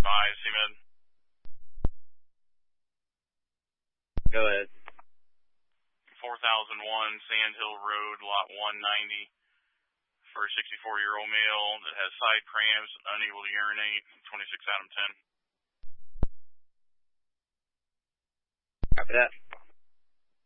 advised, C-Med. Go ahead. 4001 Sand Hill Road, lot 190, for a 64-year-old male that has side cramps, unable to urinate, 26 Adam 10. Copy that.